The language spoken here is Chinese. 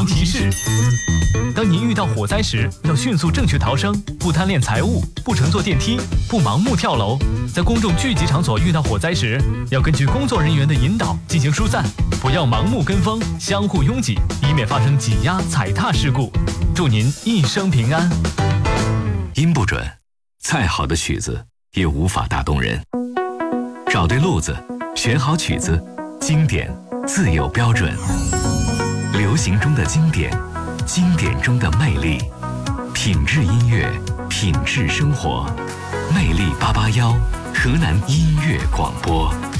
提示：当您遇到火灾时，要迅速正确逃生，不贪恋财物，不乘坐电梯，不盲目跳楼。在公众聚集场所遇到火灾时，要根据工作人员的引导进行疏散，不要盲目跟风，相互拥挤，以免发生挤压、踩踏事故。祝您一生平安。 音不准，再好的曲子也无法打动人。找对路子，选好曲子，经典自有标准。流行中的经典，经典中的魅力，品质音乐，品质生活。魅力881，河南音乐广播。